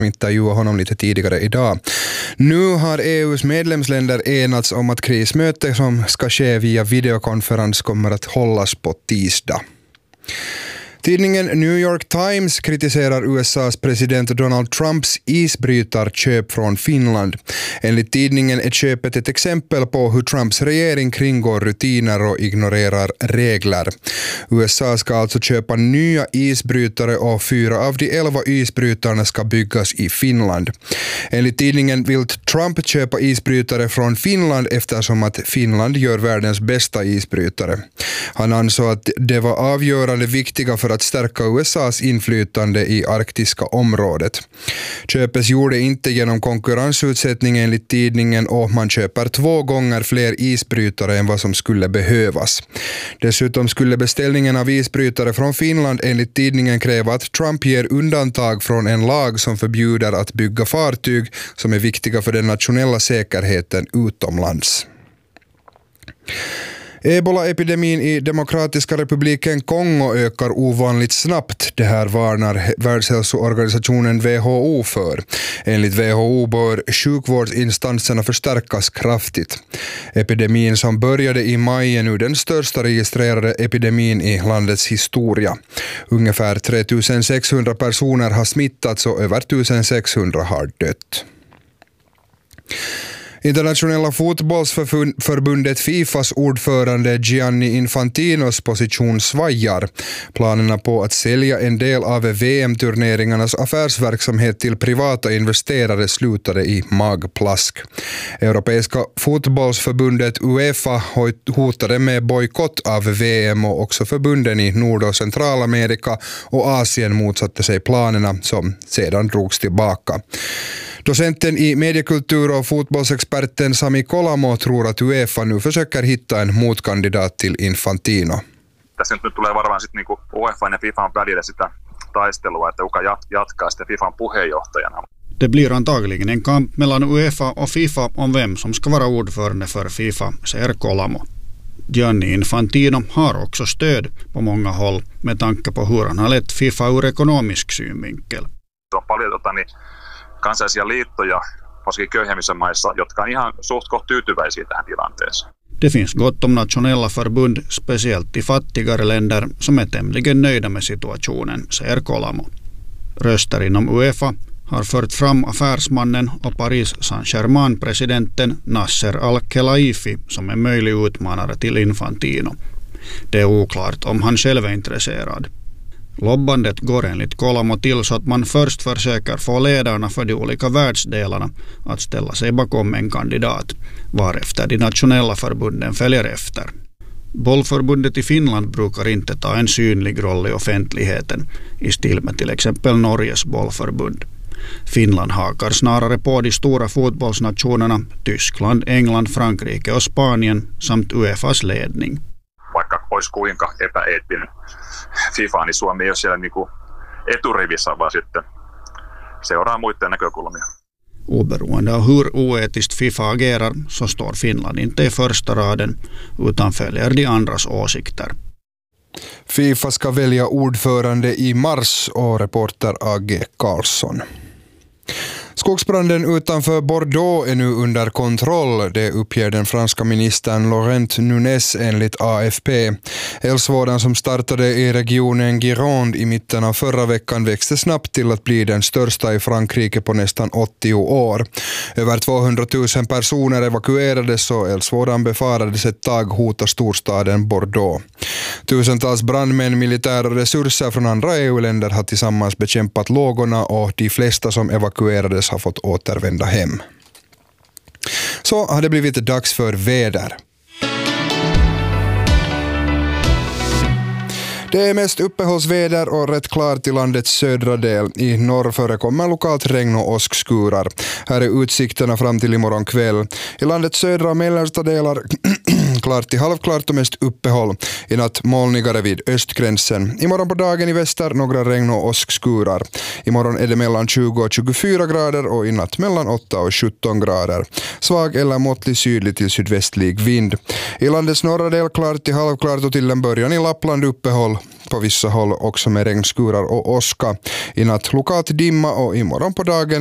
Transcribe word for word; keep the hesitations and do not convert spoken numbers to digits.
intervjuade honom lite tidigare idag. Nu har E U:s medlemsländer enats om att krismöte som ska ske via videokonferens kommer att hållas på tisdag. Tidningen New York Times kritiserar U S A:s president Donald Trumps isbrytarköp från Finland. Enligt tidningen är köpet ett exempel på hur Trumps regering kringgår rutiner och ignorerar regler. U S A ska alltså köpa nya isbrytare och fyra av de elva isbrytarna ska byggas i Finland. Enligt tidningen vill Trump köpa isbrytare från Finland eftersom att Finland gör världens bästa isbrytare. Han ansåg att det var avgörande viktiga för att stärka U S A:s inflytande i arktiska området. Köpes gjorde inte genom konkurrensutsättning enligt tidningen och man köper två gånger fler isbrytare än vad som skulle behövas. Dessutom skulle beställningen av isbrytare från Finland enligt tidningen kräva att Trump ger undantag från en lag som förbjuder att bygga fartyg som är viktiga för den nationella säkerheten utomlands. Ebola-epidemin i Demokratiska republiken Kongo ökar ovanligt snabbt. Det här varnar Världshälsoorganisationen W H O för. Enligt W H O bör sjukvårdsinstanserna förstärkas kraftigt. Epidemin som började i maj är nu den största registrerade epidemin i landets historia. Ungefär tre tusen sexhundra personer har smittats och över ett tusen sexhundra har dött. Internationella fotbollsförbundet Fifas ordförande Gianni Infantinos position svajar. Planerna på att sälja en del av V M-turneringarnas affärsverksamhet till privata investerare slutade i magplask. Europeiska fotbollsförbundet UEFA hotade med bojkott av V M och också förbunden i Nord- och Centralamerika och Asien motsatte sig planerna som sedan drogs tillbaka. Docenten i mediekultur och fotbollsexperten Sami Kolamo tror att UEFA nu försöker hitta en motkandidat till Infantino. Tässä nyt tulee varmaan sitten niinku UEFan ja FIFAn välillä sitä taistelua, että kuka jatkaa sitten FIFAn puheenjohtajana. Det blir antagligen en kamp mellan UEFA och FIFA om vem som ska vara ordförande för FIFA, säger Kolamo. Gianni Infantino har också stöd på många håll med tanke på hur han har lett FIFA ur ekonomisk synvinkel. Se on paljon tota, niin kansallisia liittoja, varsinkin köyhemmissä maissa, jotka on ihan suht koht tyytyväisiä tähän tilanteeseen. Det finns gott om nationella förbund, speciellt i fattigare länder, som är tämligen nöjda med situationen, säger Kolamo. Röster inom UEFA har fört fram affärsmannen och Paris Saint-Germain-presidenten Nasser Al-Khelaifi som en möjlig utmanare till Infantino. Det är oklart om han själv är intresserad. Lobbandet går enligt Kolamo till så att man först försöker få ledarna för de olika världsdelarna att ställa sig bakom en kandidat, varefter de nationella förbunden följer efter. Bollförbundet i Finland brukar inte ta en synlig roll i offentligheten, i stil med till exempel Norges bollförbund. Finland hakar snarare på de stora fotbollsnationerna Tyskland, England, Frankrike och Spanien samt UEFAs ledning. Vaikka olisi kuinka epäeettinen FIFA, niin Suomi ei ole siellä niinku eturivissä, vaan sitten seuraa muiden näkökulmia. Oberoende av hur oetiskt FIFA agerar så står Finland inte i första raden utan följer de andras åsikter. FIFA ska välja ordförande i mars och reporter A G Karlsson. Skogsbranden utanför Bordeaux är nu under kontroll, det uppger den franska ministern Laurent Nunez enligt A F P. Eldsvådan som startade i regionen Gironde i mitten av förra veckan växte snabbt till att bli den största i Frankrike på nästan åttio år. Över tvåhundratusen personer evakuerades och eldsvådan befarades ett tag hota storstaden Bordeaux. Tusentals brandmän, militära resurser från andra E U-länder har tillsammans bekämpat lågorna och de flesta som evakuerades har fått återvända hem. Så har det blivit dags för väder. Det är mest uppehållsväder och rätt klart i landets södra del. I norr förekommer lokalt regn och åskskurar. Här är utsikterna fram till imorgon kväll. I landets södra och mellersta delar klart till halvklart och mest uppehåll. I natt molnigare vid östgränsen. Imorgon på dagen i väster några regn- och åskskurar. Imorgon är det mellan tjugo och tjugofyra grader och i natt mellan åtta och sjutton grader. Svag eller måttlig sydlig till sydvästlig vind. I landets norra del klart till halvklart och till en början i Lappland uppehåll. På vissa håll också med regnskurar och åska. I natt lokalt dimma och imorgon på dagen